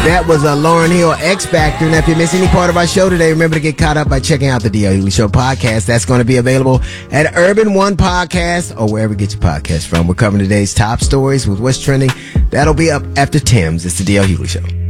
That was a Lauryn Hill X Factor. And if you missed any part of our show today, remember to get caught up by checking out the D.L. Hughley Show podcast. That's going to be available at Urban One Podcast or wherever you get your podcast from. We're covering today's top stories with what's trending. That'll be up after Tim's. It's the D.L. Hughley Show.